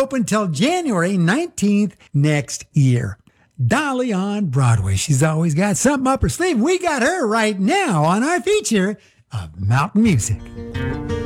open till January 19th next year. Dolly on Broadway. She's always got something up her sleeve. We got her right now on our feature of Mountain Music.